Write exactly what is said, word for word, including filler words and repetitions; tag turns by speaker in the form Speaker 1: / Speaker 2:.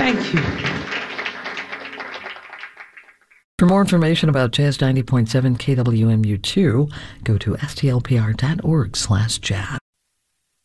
Speaker 1: Thank you.
Speaker 2: For more information about Jazz ninety point seven K W M U two, go to S T L P R dot org slash jazz.